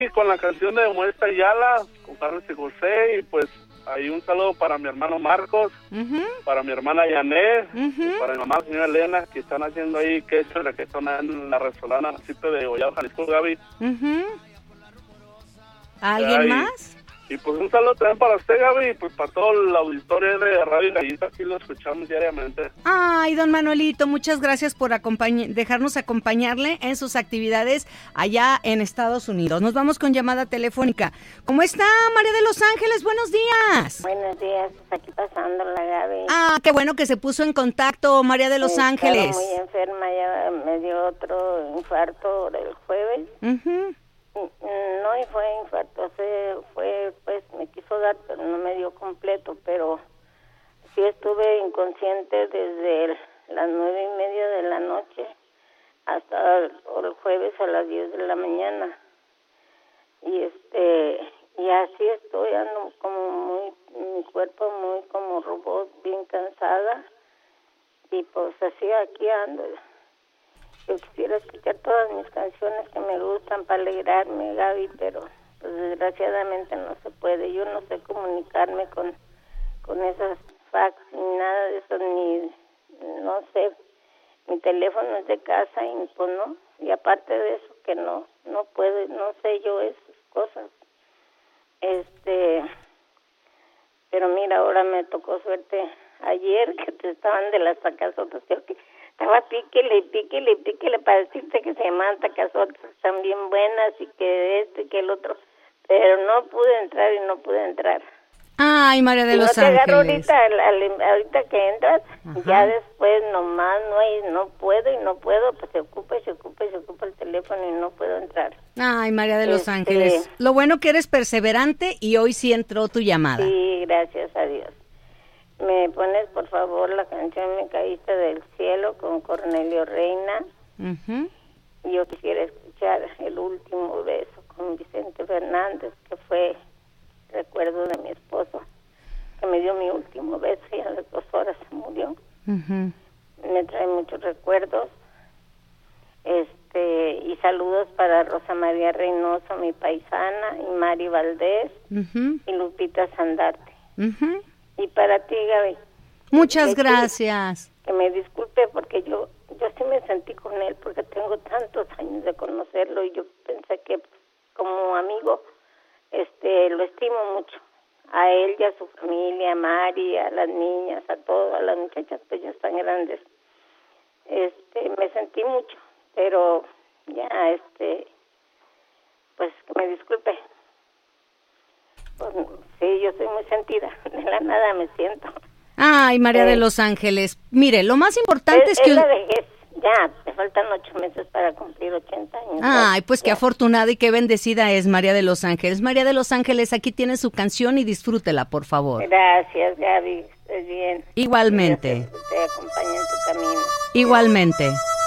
con la canción de Muestra Ayala, con Carlos y José, y pues hay un saludo para mi hermano Marcos, para mi hermana Yanet, para mi mamá, la señora Elena, que están haciendo ahí queso y requesón en la restaurante, municipio de Gollado, Jalisco, Gaby. ¿Alguien más? Y pues un saludo también para usted, Gaby, y pues para todo el auditorio de Radio Gallita, aquí lo escuchamos diariamente. Ay, don Manuelito, muchas gracias por dejarnos acompañarle en sus actividades allá en Estados Unidos. Nos vamos con llamada telefónica. ¿Cómo está, María de Los Ángeles? Buenos días. Buenos días, pues aquí pasándola, Gaby. Ah, qué bueno que se puso en contacto, María de Los Ángeles. Estaba muy enferma, ya me dio otro infarto el jueves. No, y fue infarto, pues me quiso dar, pero no me dio completo, pero sí estuve inconsciente desde las 9:30 de la noche hasta el jueves a las 10 de la mañana. Y así estoy, ando como mi cuerpo muy como robot, bien cansada, y pues así aquí ando. Yo quisiera escuchar todas mis canciones que me gustan para alegrarme, Gaby, pero pues desgraciadamente no se puede. Yo no sé comunicarme con esas fax ni nada de eso, no sé. Mi teléfono es de casa y pues no. Y aparte de eso que no puedo, no sé yo esas cosas. Pero mira, ahora me tocó suerte ayer que te estaban de las tacazotas, que estaba píquele para decirte que se llaman tacazotas, están bien buenas y que y que el otro, pero no pude entrar. Ay, María de Los Ángeles. No te agarro ahorita que entras, ya después nomás no puedo, pues se ocupa el teléfono y no puedo entrar. Ay, María de Los Ángeles, lo bueno que eres perseverante y hoy sí entró tu llamada. Sí, gracias a Dios. ¿Me pones, por favor, la canción Me Caíste del Cielo con Cornelio Reina? Yo quisiera escuchar El Último Beso con Vicente Fernández, que fue recuerdo de mi esposo, que me dio mi último beso y a las 2 horas se murió. Me trae muchos recuerdos. Y saludos para Rosa María Reynoso, mi paisana, y Mari Valdés, y Lupita Sandarte. Y para ti, Gaby. Muchas gracias. Que me disculpe porque yo sí me sentí con él porque tengo tantos años de conocerlo y yo pensé que como amigo lo estimo mucho. A él y a su familia, a Mari, a las niñas, a todas, a las muchachas pues ya están grandes. Me sentí mucho, pero ya pues que me disculpe. Pues, sí, yo soy muy sentida, de la nada me siento. Ay, María de Los Ángeles, mire, lo más importante es que... la vejez, ya, me faltan 8 meses para cumplir 80 años. Ay, pues qué afortunada y qué bendecida es María de Los Ángeles. María de Los Ángeles, aquí tiene su canción y disfrútela, por favor. Gracias, Gaby, estés bien. Igualmente. Te acompañe en tu camino. Igualmente.